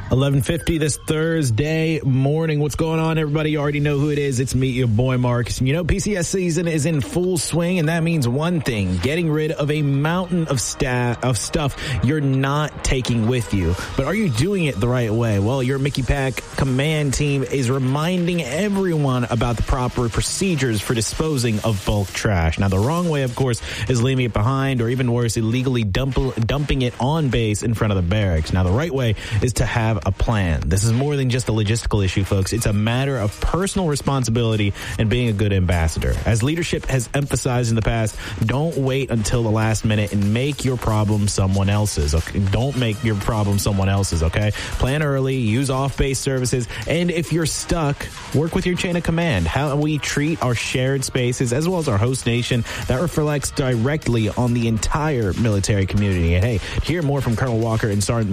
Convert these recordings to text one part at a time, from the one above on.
11:50 this Thursday morning. What's going on, everybody? You already know who it is. It's me, your boy Marcus. And you know, PCS season is in full swing, and that means one thing: getting rid of a mountain of stuff you're not taking with you. But are you doing it the right way? Well, your Mickey Pack Command team is reminding everyone about the proper procedures for disposing of bulk trash. Now, the wrong way, of course, is leaving it behind, or even worse, illegally dumping it on base in front of the barracks. Now, the right way is to have a plan. This is more than just a logistical issue, folks. It's a matter of personal responsibility and being a good ambassador. As leadership has emphasized in the past, don't wait until the last minute and make your problem someone else's. Okay? Don't make your problem someone else's, okay? Plan early, use off-base services, and if you're stuck, work with your chain of command. How we treat our shared spaces as well as our host nation, that reflects directly on the entire military community. And hey, to hear more from Colonel Walker and Sergeant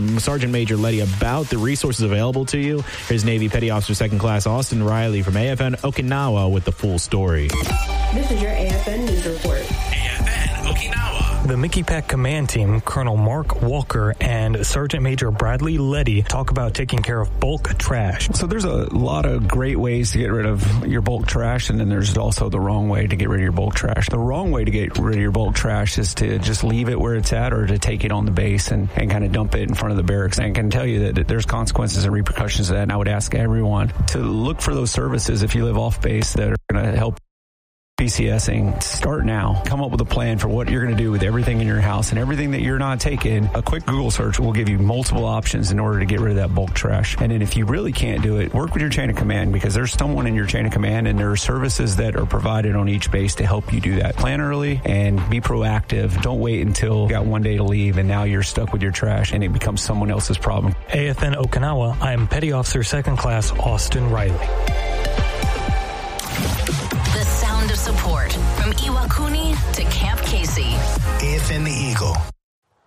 Major Letty about the resources available to you, here's Navy Petty Officer 2nd Class Austin Riley from AFN Okinawa with the full story. This is your AFN News Report. AFN Okinawa. The Mickey Pack Command Team, Colonel Mark Walker and Sergeant Major Bradley Letty, talk about taking care of bulk trash. So there's a lot of great ways to get rid of your bulk trash, and then there's also the wrong way to get rid of your bulk trash. The wrong way to get rid of your bulk trash is to just leave it where it's at, or to take it on the base and kind of dump it in front of the barracks. And I can tell you that there's consequences and repercussions to that, and I would ask everyone to look for those services if you live off base that are going to help PCSing. Start now. Come up with a plan for what you're going to do with everything in your house, and everything that you're not taking. A quick Google search will give you multiple options in order to get rid of that bulk trash. And then if you really can't do it, work with your chain of command, because there's someone in your chain of command, and there are services that are provided on each base to help you do that. Plan early and be proactive. Don't wait until you got one day to leave and now you're stuck with your trash and it becomes someone else's problem. AFN Okinawa, I am Petty Officer 2nd Class Austin Riley. The sound of support from Iwakuni to Camp Casey. AFN the Eagle.